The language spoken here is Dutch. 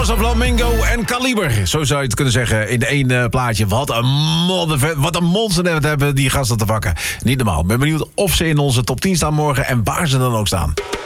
Rosa Flamingo en Kaliber. Zo zou je het kunnen zeggen in één plaatje. Wat een monster hebben die gasten te vakken. Niet normaal. Ik ben benieuwd of ze in onze top 10 staan morgen en waar ze dan ook staan.